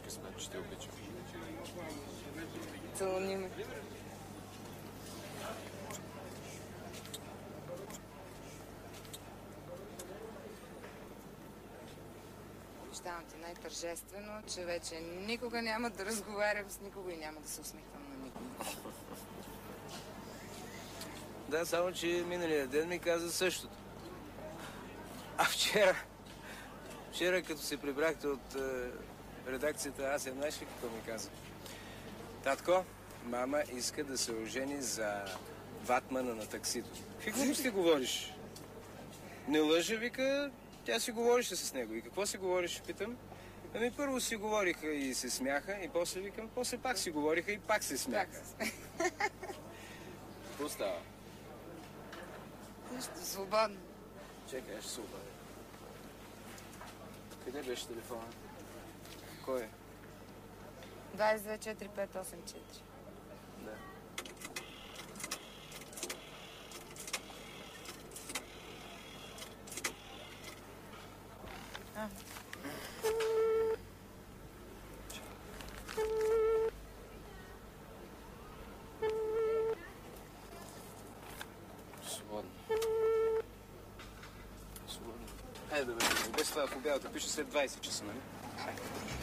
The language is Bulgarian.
късмет, че те обичам. Целуни ме. Обещавам ти най-тържествено, че вече никога няма да разговарям с никого и няма да се усмихвам на никого. Да, само че миналия ден ми каза същото. А вчера като се прибрахте от редакцията, аз я знаеш ли какво ми каза? Татко, мама иска да се ожени за ватмана на таксито. Какво ще говориш? Не лъжа, вика, тя си говореше с него. И какво си говориш, питам? Ами първо си говориха и се смяха, и после викам, после пак си говориха и пак се смяха. Какво става? Нищо, свободно. Чекай, ще се обадя. Къде беше телефона? Кой е? 224584. Да. Свободно. Свободно. Хайде да бе, без това в обявата пише след 20 часа, нали? Хайде.